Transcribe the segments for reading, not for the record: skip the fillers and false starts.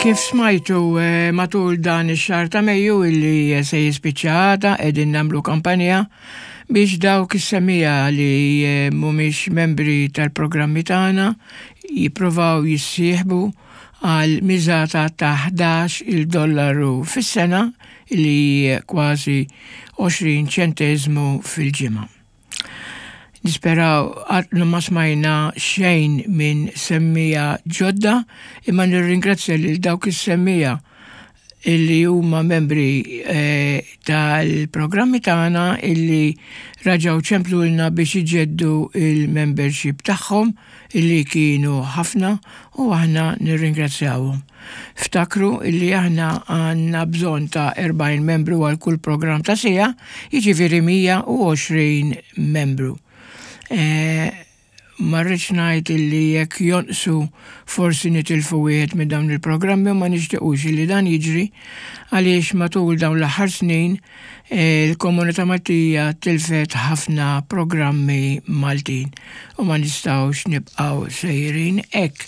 Kif smajtu matul dan ix-xahar ta' Mejju illi se jispiċċata qegħdin nagħmlu kampanja biex dawk is-semmija li mhumiex membri tal-programmi tagħna jippruvaw jissieħbu għal miżata ta' $11 fis-sena li kważi 20 ċenteżmu fil-ġimgħa. Nisperaw għatnu ma smajna xejn minn semmija ġodda, imma nirringrazzja lil dawk is-semmija illi huma membri tal-programmi tagħna illi raġaw ċemplulna biex iġeddu il-membership tagħhom illi kienu ħafna u aħna nirringrazzjawhom. Ftakru illi aħna għandna bżonn ta' 40 membru għal kull programm ta' sija, jiġifieri 120 membru. Marriċ ngħid illi jekk jonqsu forsi nitilfu wieħed minn dawn il-programmi ma nixtiequx li dan jiġri għaliex matul dawn l-aħħar snin il-Komunità Maltija tilfet ħafna programmi Maltin u ma nistgħux nibqgħu sejrin hekk.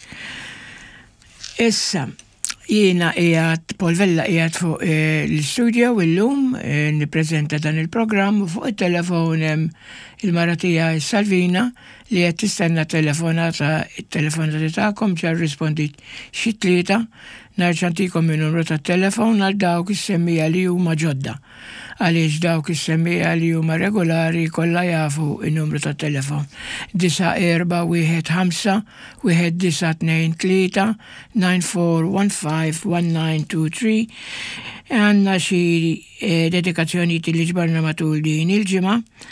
Issa jiena qiegħed Paul Vella qiegħed fuq l-istudio illum nippreżenta dan il-programm u fuq it-telefon hemm il-mara tiegħi Salvina li qed tistenna telefonata tagħkom ġa rrispondit xi tlieta nerġa' nagħtikom in-numru tat-telefon għal dawk is-semmija li huma ġodda. Għaliex dawk is-semmija li huma regolari kollha jafu in-numru tat-telefon. 9415-1923 għandna xi dedikazzjonijiet li ġbarna matul din il-ġimgħa.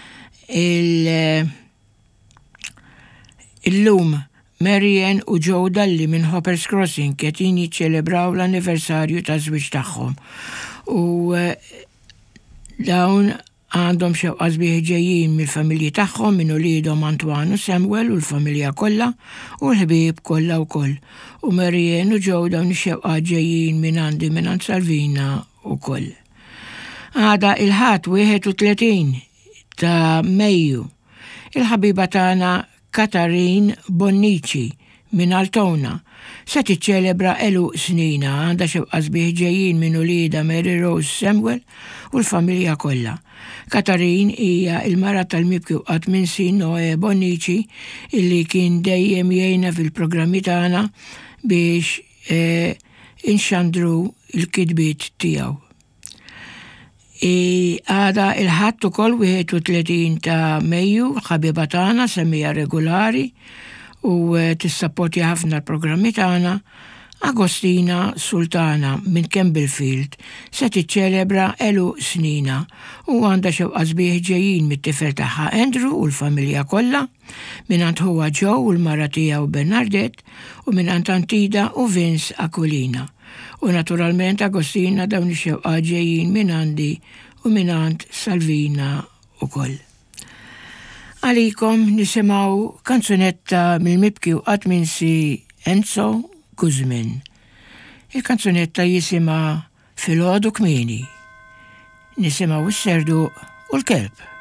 Illum Marian u Joe Dalli minn Hoppers Crossing qegħdin jiċċelebraw l-anniversarju ta' żwieġ tagħhom. U dawn għandhom xewqa sbieħ ġejjin mill-familji tagħhom minn uliedhom Antwan u Samuel u l-familja kollha u l-ħbieb kollha wkoll. U Marian u Joe dawn ix-xewqa ġejjin minn għandi minn Ant Salvina wkoll. Għada il-ħadd 31 ta' Mejju. Il-ħabiba tagħna Katarin Bonnici minn Altona se tiċċelebra eluq snina għandha xewqa sbieħ ġejjin minn uliedha Mary Rose Samuel u l-familja kollha. Katarin hija il-mara tal-mibki qatt minn sin Noe Bonnici illi kien dejjem jgħinna fil-programmi tagħna biex inxandru l-kidbiet tiegħu. Għada il-ħadd ukoll 31 ta' Mejju ħabiba tagħna semmija regolari u tissapporti ħafna l-programmi tagħna Agostina Sultana minn Campbellfield se tiċċelebra eluq snina u għandha xewqa sbieħ ġejjin mit-tifel tagħha Andrew u l-familja kollha mingħand huwa Joe u l-mara tiegħu Bernadette u mingħand Antida u Vince Aquilina. U naturalment Agostina dawn ix-xewqa ġejjin minn għandi u mingħand Salvina ukoll. Għalikom nisimgħu kanzunetta mill-mibki u qatt minsi Enzo Guzmin. Il-kanzunetta jisimha Filgħodu Kmieni. Nisimgħu s-serdu u l-kelb.